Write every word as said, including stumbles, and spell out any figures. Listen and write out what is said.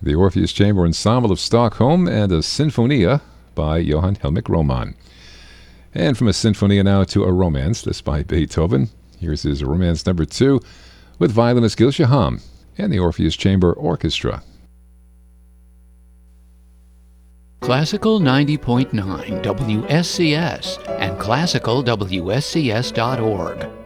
the Orpheus Chamber Ensemble of Stockholm, and a Sinfonia by Johann Helmich Roman. And from a Sinfonia now to a Romance, this by Beethoven. Here's his Romance number two with violinist Gil Shaham and the Orpheus Chamber Orchestra. Classical ninety point nine W S C S and classical W S C S dot org.